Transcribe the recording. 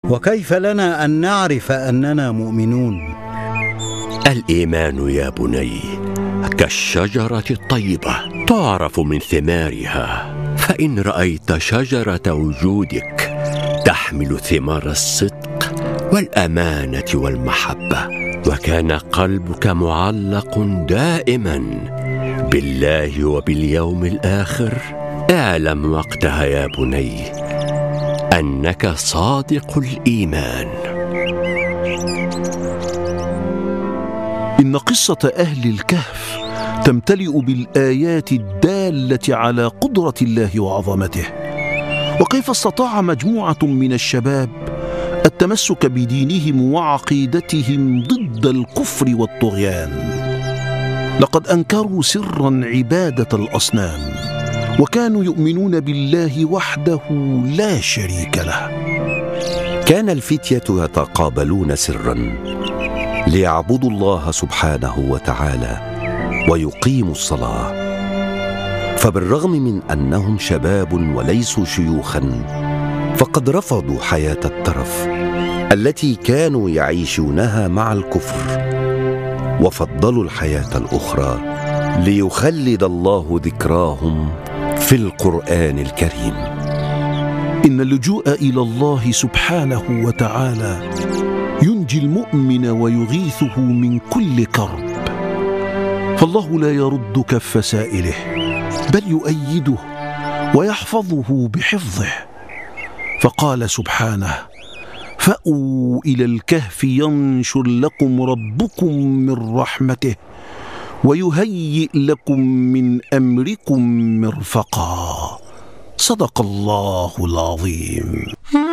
وكيف لنا أن نعرف أننا مؤمنون؟ الإيمان يا بني كالشجرة الطيبة، تعرف من ثمارها. فإن رأيت شجرة وجودك تحمل ثمار الصدق والأمانة والمحبة، وكان قلبك معلق دائما بالله وباليوم الآخر، اعلم وقتها يا بني أنك صادق الإيمان. إن قصة أهل الكهف تمتلئ بالآيات الدالة على قدرة الله وعظمته، وكيف استطاع مجموعة من الشباب التمسك بدينهم وعقيدتهم ضد الكفر والطغيان. لقد أنكروا سرا عبادة الأصنام، وكانوا يؤمنون بالله وحده لا شريك له. كان الفتية يتقابلون سرا ليعبدوا الله سبحانه وتعالى ويقيموا الصلاة، فبالرغم من أنهم شباب وليسوا شيوخا، فقد رفضوا حياة الترف التي كانوا يعيشونها مع الكفر، وفضلوا الحياة الأخرى ليخلد الله ذكراهم في القرآن الكريم. إن اللجوء إلى الله سبحانه وتعالى ينجي المؤمن ويغيثه من كل كرب، فالله لا يرد كف سائله بل يؤيده ويحفظه بحفظه. فقال سبحانه: فأووا إلى الكهف ينشر لكم ربكم من رحمته ويهيئ لكم من أمركم مرفقا. صدق الله العظيم.